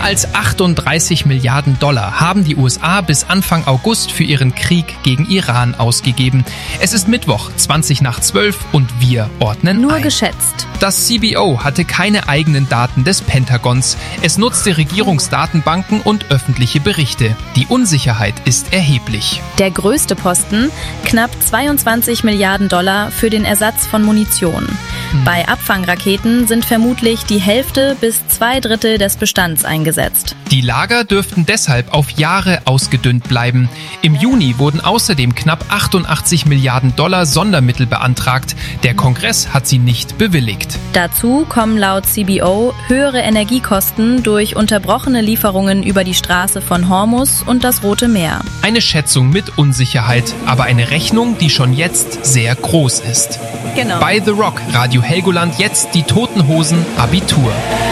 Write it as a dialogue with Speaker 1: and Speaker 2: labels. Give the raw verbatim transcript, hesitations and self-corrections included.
Speaker 1: als achtunddreißig Milliarden Dollar haben die U S A bis Anfang August für ihren Krieg gegen Iran ausgegeben. Es ist Mittwoch, zwanzig nach zwölf und wir ordnen
Speaker 2: Nur
Speaker 1: ein.
Speaker 2: geschätzt.
Speaker 1: Das C B O hatte keine eigenen Daten des Pentagons. Es nutzte Regierungsdatenbanken und öffentliche Berichte. Die Unsicherheit ist erheblich.
Speaker 2: Der größte Posten, knapp zweiundzwanzig Milliarden Dollar für den Ersatz von Munition. Hm. Bei Abfangraketen sind vermutlich die Hälfte bis zwei Drittel des Bestands eingesetzt.
Speaker 1: Die Lager dürften deshalb auf Jahre ausgedünnt bleiben. Im Juni wurden außerdem knapp achtundachtzig Milliarden Dollar Sondermittel beantragt. Der Kongress hat sie nicht bewilligt.
Speaker 2: Dazu kommen laut C B O höhere Energiekosten durch unterbrochene Lieferungen über die Straße von Hormuz und das Rote Meer.
Speaker 1: Eine Schätzung mit Unsicherheit, aber eine Rechnung, die schon jetzt sehr groß ist.
Speaker 2: Genau.
Speaker 1: Bei The Rock, Radio Helgoland, jetzt die Toten Hosen Abitur.